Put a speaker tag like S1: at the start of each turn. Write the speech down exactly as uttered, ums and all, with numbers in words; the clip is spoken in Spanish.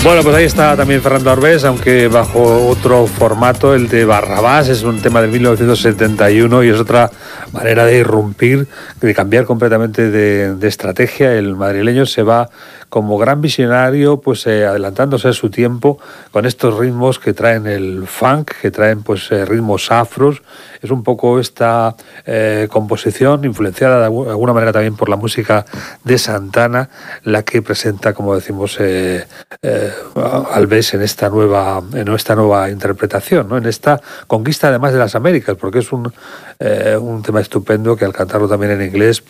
S1: Bueno, pues ahí está también Fernando Arbés, aunque bajo otro formato, el de Barrabás. Es un tema de mil novecientos setenta y uno y es otra manera de irrumpir, de cambiar completamente de, de estrategia. El madrileño se va como gran visionario, pues eh, adelantándose a su tiempo con estos ritmos que traen el funk, que traen pues eh, ritmos afros. Es un poco esta eh, composición influenciada de alguna manera también por la música de Santana, la que presenta, como decimos, eh, eh, Albés en esta nueva, en esta nueva interpretación, ¿no? En esta conquista además de las Américas, porque es un, eh, un tema estupendo que al cantarlo también en inglés